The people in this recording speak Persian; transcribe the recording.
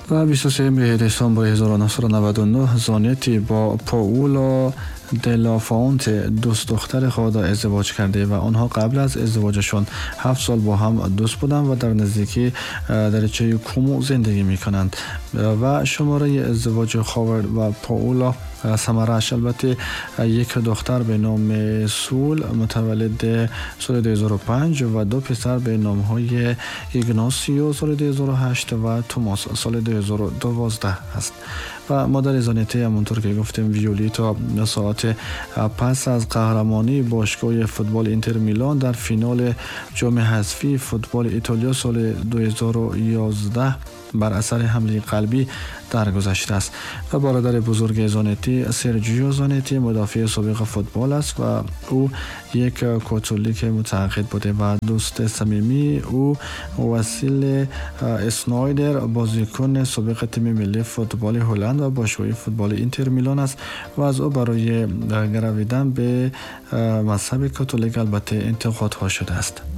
و 23 دسامبر 1999 زانتی با پاولو دلافونت دوست دختر خود ازدواج کرده و آنها قبل از ازدواجشون 7 سال با هم دوست بودند و در نزدیکی دریچه کومو زندگی میکنند و شماره ازدواج هاورد و پاولا ثمره‌اش البته یک دختر به نام سول متولد سال 2005 و 2 پسر به نام های ایگناسیو سال 2008 و توماس سال 2012 است. و مادر زانتی همونطور که گفتیم ویولیتا ساعت پس از قهرمانی باشگاه فوتبال اینتر میلان در فینال جام حذفی فوتبال ایتالیا سال 2011 بر اثر حمله قلبی درگذشته است و برادر بزرگ زانتی سرجیو زانتی مدافع سابق فوتبال است و او یک کاتولیک متعهد بوده و دوست صمیمی او وسیل اسنایدر بازیکن سابق تیم ملی فوتبال هلند و باشگاه فوتبال اینتر میلان است و از او برای گرویدن به مذهب کاتولیک البته انتقادها شده است.